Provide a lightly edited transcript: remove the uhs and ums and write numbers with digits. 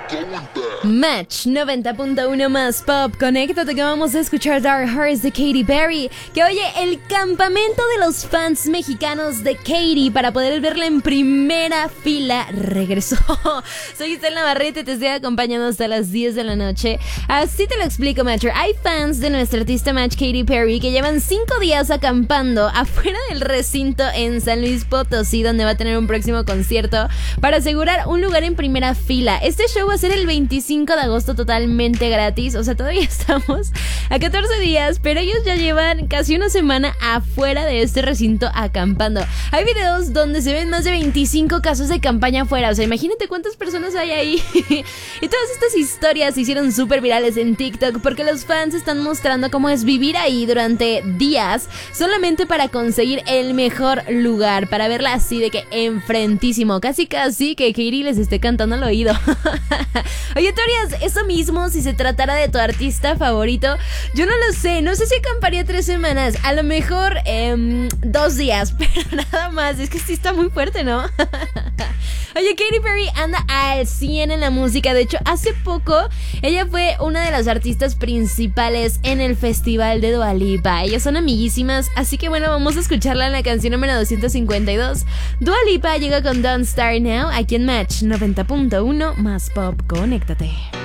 Match 90.1 más pop. Conéctate que vamos a escuchar Dark Horse de Katy Perry. Que oye, el campamento de los fans mexicanos de Katy para poder verla en primera fila regresó. Soy Isabel Navarrete y te estoy acompañando hasta las 10 de la noche. Así te lo explico, Matcher. Hay fans de nuestra artista Match Katy Perry que llevan 5 días acampando afuera del recinto en San Luis Potosí, donde va a tener un próximo concierto, para asegurar un lugar en primera fila. Este show va a ser el 25 de agosto totalmente gratis, o sea, todavía estamos a 14 días, pero ellos ya llevan casi una semana afuera de este recinto acampando. Hay videos donde se ven más de 25 casos de campaña afuera, o sea, imagínate cuántas personas hay ahí. Y todas estas historias se hicieron súper virales en TikTok porque los fans están mostrando cómo es vivir ahí durante días solamente para conseguir el mejor lugar, para verla así de que enfrentísimo, casi que Katy les esté cantando al oído. Oye, ¿tú harías eso mismo si se tratara de tu artista favorito? Yo no lo sé, no sé si acamparía 3 semanas, a lo mejor 2 días, pero nada más, es que sí está muy fuerte, ¿no? Oye, Katy Perry anda al 100 en la música. De hecho, hace poco ella fue una de las artistas principales en el festival de Dua Lipa. Ellas son amiguísimas, así que bueno, vamos a escucharla en la canción número 252. Dua Lipa llega con Don't Start Now aquí en Match 90.1 más pop. Conéctate.